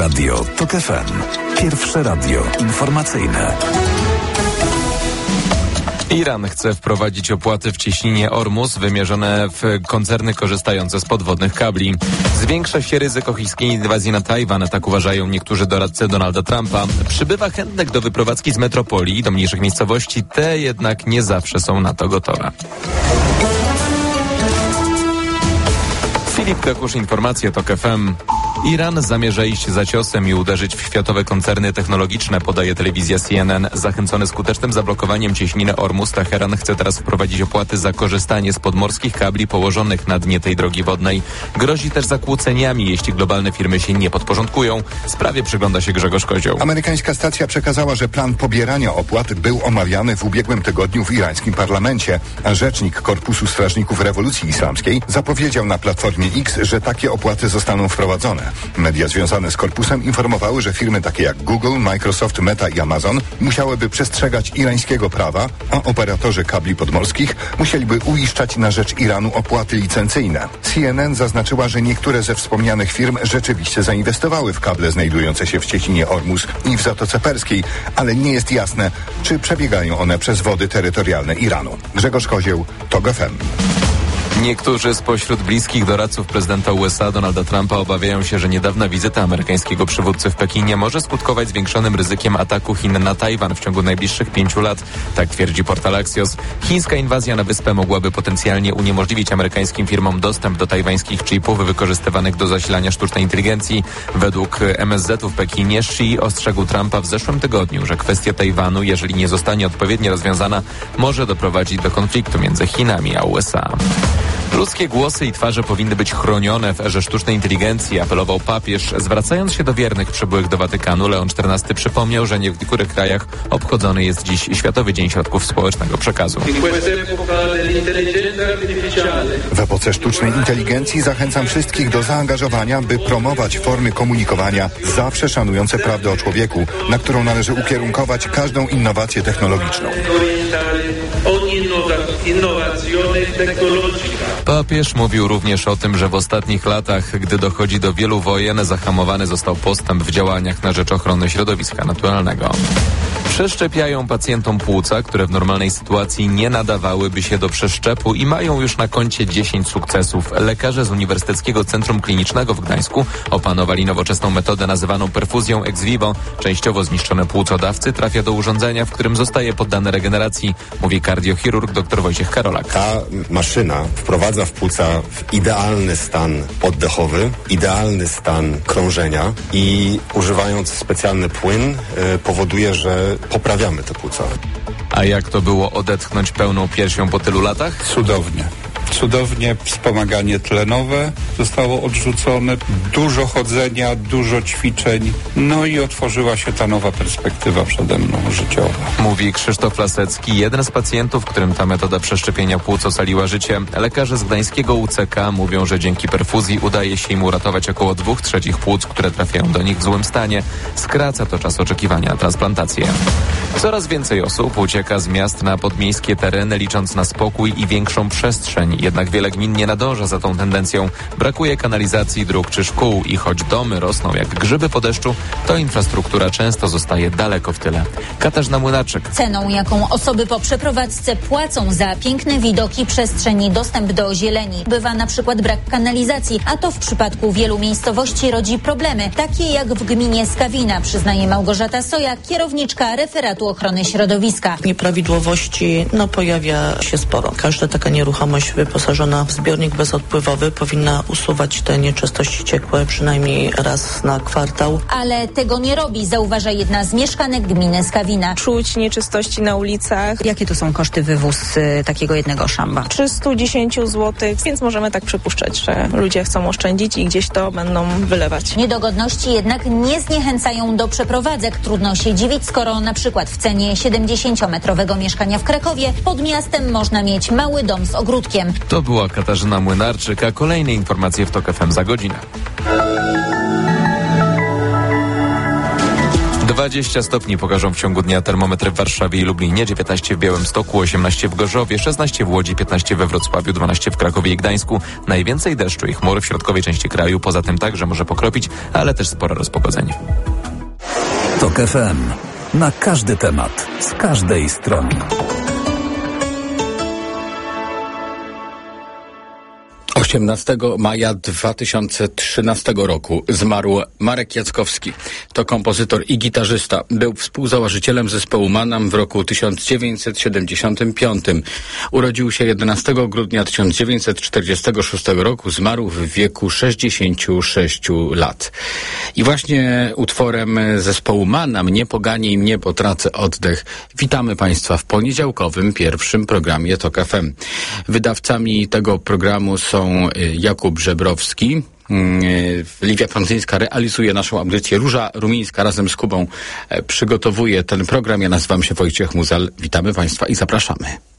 Radio TOK FM. Pierwsze radio informacyjne. Iran chce wprowadzić opłaty w cieśninie Ormus wymierzone w koncerny korzystające z podwodnych kabli. Zwiększa się ryzyko chińskiej inwazji na Tajwan, tak uważają niektórzy doradcy Donalda Trumpa. Przybywa chętnych do wyprowadzki z metropolii do mniejszych miejscowości, te jednak nie zawsze są na to gotowe. Filip Kakusz, informacje TOK FM. Iran zamierza iść za ciosem i uderzyć w światowe koncerny technologiczne, podaje telewizja CNN. Zachęcony skutecznym zablokowaniem cieśniny Ormus, Teheran chce teraz wprowadzić opłaty za korzystanie z podmorskich kabli położonych na dnie tej drogi wodnej. Grozi też zakłóceniami, jeśli globalne firmy się nie podporządkują. Sprawie przygląda się Grzegorz Kozioł. Amerykańska stacja przekazała, że plan pobierania opłat był omawiany w ubiegłym tygodniu w irańskim parlamencie, a rzecznik Korpusu Strażników Rewolucji Islamskiej zapowiedział na Platformie X, że takie opłaty zostaną wprowadzone. Media związane z korpusem informowały, że firmy takie jak Google, Microsoft, Meta i Amazon musiałyby przestrzegać irańskiego prawa, a operatorzy kabli podmorskich musieliby uiszczać na rzecz Iranu opłaty licencyjne. CNN zaznaczyła, że niektóre ze wspomnianych firm rzeczywiście zainwestowały w kable znajdujące się w cieśninie Ormus i w Zatoce Perskiej, ale nie jest jasne, czy przebiegają one przez wody terytorialne Iranu. Grzegorz Kozieł, TOK FM. Niektórzy spośród bliskich doradców prezydenta USA Donalda Trumpa obawiają się, że niedawna wizyta amerykańskiego przywódcy w Pekinie może skutkować zwiększonym ryzykiem ataku Chin na Tajwan w ciągu najbliższych 5 lat. Tak twierdzi portal Axios. Chińska inwazja na wyspę mogłaby potencjalnie uniemożliwić amerykańskim firmom dostęp do tajwańskich chipów wykorzystywanych do zasilania sztucznej inteligencji. Według MSZ-u w Pekinie Xi ostrzegł Trumpa w zeszłym tygodniu, że kwestia Tajwanu, jeżeli nie zostanie odpowiednio rozwiązana, może doprowadzić do konfliktu między Chinami a USA. Ludzkie głosy i twarze powinny być chronione w erze sztucznej inteligencji, apelował papież. Zwracając się do wiernych przybyłych do Watykanu, Leon XIV przypomniał, że w niektórych krajach obchodzony jest dziś Światowy Dzień Środków Społecznego Przekazu. W epoce sztucznej inteligencji zachęcam wszystkich do zaangażowania, by promować formy komunikowania zawsze szanujące prawdę o człowieku, na którą należy ukierunkować każdą innowację technologiczną. Papież mówił również o tym, że w ostatnich latach, gdy dochodzi do wielu wojen, zahamowany został postęp w działaniach na rzecz ochrony środowiska naturalnego. Przeszczepiają pacjentom płuca, które w normalnej sytuacji nie nadawałyby się do przeszczepu i mają już na koncie 10 sukcesów. Lekarze z Uniwersyteckiego Centrum Klinicznego w Gdańsku opanowali nowoczesną metodę nazywaną perfuzją ex vivo. Częściowo zniszczone płuco dawcy trafia do urządzenia, w którym zostaje poddane regeneracji, mówi kardiochirurg dr Wojciech Karolak. Ta maszyna wprowadza w płuca w idealny stan oddechowy, idealny stan krążenia i używając specjalny płyn powoduje, że poprawiamy te płuca. A jak to było odetchnąć pełną piersią po tylu latach? Cudownie wspomaganie tlenowe zostało odrzucone, dużo chodzenia, dużo ćwiczeń, no i otworzyła się ta nowa perspektywa przede mną życiowa. Mówi Krzysztof Lasecki, jeden z pacjentów, którym ta metoda przeszczepienia płuc ocaliła życie. Lekarze z gdańskiego UCK mówią, że dzięki perfuzji udaje się im uratować około 2/3 płuc, które trafiają do nich w złym stanie. Skraca to czas oczekiwania na transplantację. Coraz więcej osób ucieka z miast na podmiejskie tereny, licząc na spokój i większą przestrzeń. Jednak wiele gmin nie nadąża za tą tendencją. Brakuje kanalizacji, dróg czy szkół i choć domy rosną jak grzyby po deszczu, to infrastruktura często zostaje daleko w tyle. Katarzyna Młynarczyk. Ceną, jaką osoby po przeprowadzce płacą za piękne widoki, przestrzeń i dostęp do zieleni, bywa na przykład brak kanalizacji, a to w przypadku wielu miejscowości rodzi problemy, takie jak w gminie Skawina, przyznaje Małgorzata Soja, kierowniczka referatu ochrony środowiska. Nieprawidłowości pojawia się sporo. Każda taka nieruchomość wyposażona w zbiornik bezodpływowy powinna usuwać te nieczystości ciekłe przynajmniej raz na kwartał. Ale tego nie robi, zauważa jedna z mieszkanek gminy Skawina. Czuć nieczystości na ulicach. Jakie to są koszty wywóz takiego jednego szamba? 310 zł, więc możemy tak przypuszczać, że ludzie chcą oszczędzić i gdzieś to będą wylewać. Niedogodności jednak nie zniechęcają do przeprowadzek. Trudno się dziwić, skoro na przykład w cenie 70-metrowego mieszkania w Krakowie pod miastem można mieć mały dom z ogródkiem. To była Katarzyna Młynarczyk, a kolejne informacje w TOK FM za godzinę. 20 stopni pokażą w ciągu dnia termometry w Warszawie i Lublinie, 19 w Białymstoku, 18 w Gorzowie, 16 w Łodzi, 15 we Wrocławiu, 12 w Krakowie i Gdańsku. Najwięcej deszczu i chmur w środkowej części kraju, poza tym także może pokropić, ale też spore rozpogodzenie. TOK FM. Na każdy temat, z każdej strony. 18 maja 2013 roku zmarł Marek Jackowski. To kompozytor i gitarzysta. Był współzałożycielem zespołu Manam w roku 1975. Urodził się 11 grudnia 1946 roku. Zmarł w wieku 66 lat. I właśnie utworem zespołu Manam Nie poganij mnie, bo tracę oddech. Witamy Państwa w poniedziałkowym pierwszym programie TOK FM. Wydawcami tego programu są Jakub Żebrowski, Liwia Prądzyńska realizuje naszą audycję, Róża Rumińska razem z Kubą przygotowuje ten program. Ja nazywam się Wojciech Muzal. Witamy Państwa i zapraszamy.